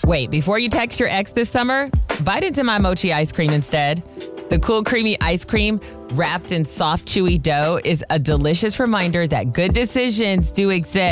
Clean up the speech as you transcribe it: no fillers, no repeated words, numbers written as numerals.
Wait, before you text your ex this summer, bite into my mochi ice cream instead. The cool, creamy ice cream wrapped in soft, chewy dough is a delicious reminder that good decisions do exist.